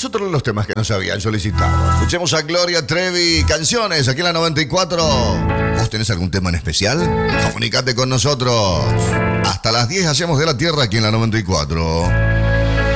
es otro de los temas que nos habían solicitado. Escuchemos a Gloria Trevi, canciones aquí en la 94. ¿Vos tenés algún tema en especial? Comunicate con nosotros. Hasta las 10 hacemos de la tierra aquí en la 94.